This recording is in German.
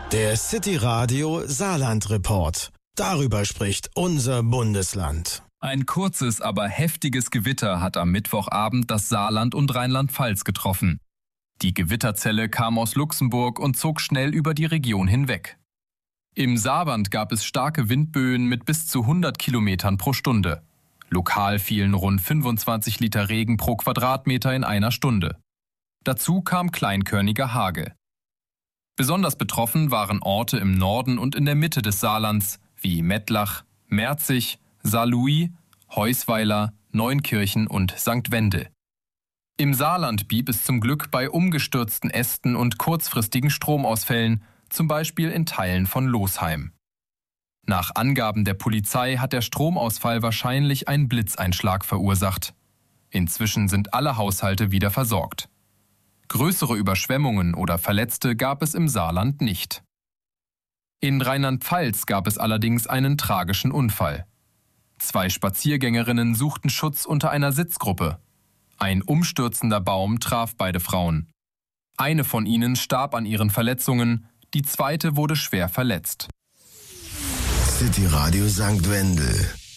Der City Radio Saarland Report. Darüber spricht unser Bundesland. Ein kurzes, aber heftiges Gewitter hat am Mittwochabend das Saarland und Rheinland-Pfalz getroffen. Die Gewitterzelle kam aus Luxemburg und zog schnell über die Region hinweg. Im Saarland gab es starke Windböen mit bis zu 100 Kilometern pro Stunde. Lokal fielen rund 25 Liter Regen pro Quadratmeter in einer Stunde. Dazu kam kleinkörniger Hagel. Besonders betroffen waren Orte im Norden und in der Mitte des Saarlands, wie Mettlach, Merzig, Saarlouis, Heusweiler, Neunkirchen und St. Wendel. Im Saarland blieb es zum Glück bei umgestürzten Ästen und kurzfristigen Stromausfällen, zum Beispiel in Teilen von Losheim. Nach Angaben der Polizei hat der Stromausfall wahrscheinlich einen Blitzeinschlag verursacht. Inzwischen sind alle Haushalte wieder versorgt. Größere Überschwemmungen oder Verletzte gab es im Saarland nicht. In Rheinland-Pfalz gab es allerdings einen tragischen Unfall. 2 Spaziergängerinnen suchten Schutz unter einer Sitzgruppe. Ein umstürzender Baum traf beide Frauen. Eine von ihnen starb an ihren Verletzungen, die zweite wurde schwer verletzt. City Radio St. Wendel.